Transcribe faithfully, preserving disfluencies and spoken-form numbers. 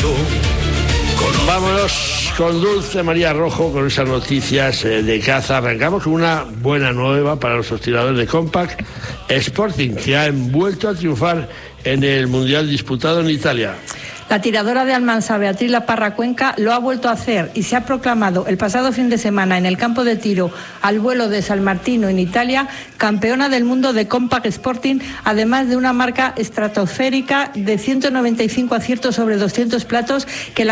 pasó. Vámonos con Dulce María Rojo con esas noticias eh, de caza. Arrancamos con una buena nueva para los tiradores de Compact Sporting, que han vuelto a triunfar en el Mundial disputado en Italia. La tiradora de Almansa, Beatriz La Parra Cuenca, lo ha vuelto a hacer y se ha proclamado el pasado fin de semana en el campo de tiro al vuelo de San Martino, en Italia, campeona del mundo de Compact Sporting, además de una marca estratosférica de ciento noventa y cinco aciertos sobre doscientos platos que la